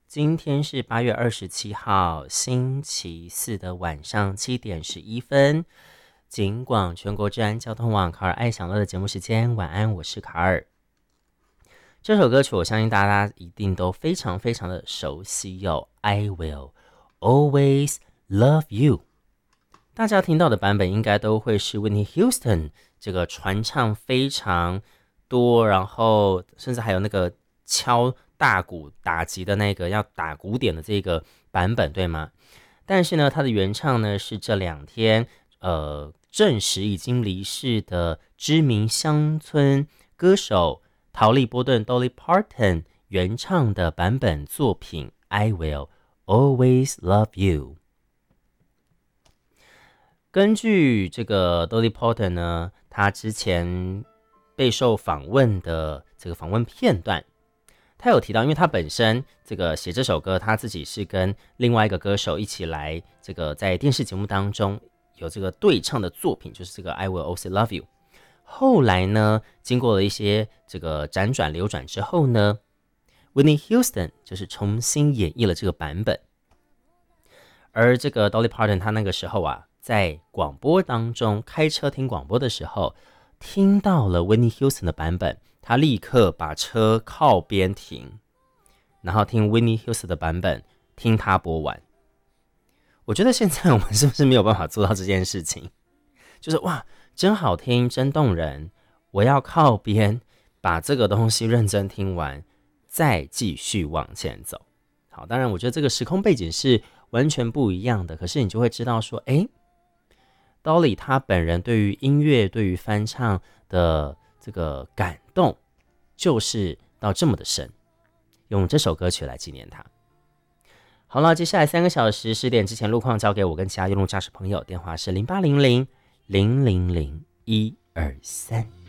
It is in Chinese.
今天是8月27号，星期四的晚上7点11分。警广全国治安交通网卡尔爱享乐的节目时间，晚安，我是卡尔。这首歌曲我相信大家一定都非常非常的熟悉哦 I will always love you。 大家听到的版本应该都会是 Whitney Houston 这个传唱非常多，然后甚至还有那个敲大鼓打击的那个要打鼓点的这个版本，对吗？但是呢，他的原唱呢是这2天证实已经离世的知名乡村歌手陶丽波顿 Dolly Parton 原唱的版本作品 I will always love you。 根据这个 Dolly Parton 呢，他之前备受访问的这个访问片段，他有提到，因为他本身这个写这首歌，他自己是跟另外一个歌手一起来这个在电视节目当中有这个对唱的作品，就是这个 I will always love you。 后来呢，经过了一些这个辗转流转之后呢， Whitney Houston 就是重新演绎了这个版本。而这个 Dolly Parton 他那个时候啊，在广播当中开车听广播的时候，听到了 Whitney Houston 的版本，他立刻把车靠边停，然后听 Whitney Houston 的版本，听他播完。我觉得现在我们是不是没有办法做到这件事情？就是哇，真好听，真动人，我要靠边把这个东西认真听完，再继续往前走。好，当然我觉得这个时空背景是完全不一样的，可是你就会知道说Dolly 他本人对于音乐，对于翻唱的这个感动就是到这么的深，用这首歌曲来纪念他。好了，接下来3个小时10点之前路况交给我跟其他用路驾驶朋友，电话是0800-000-123。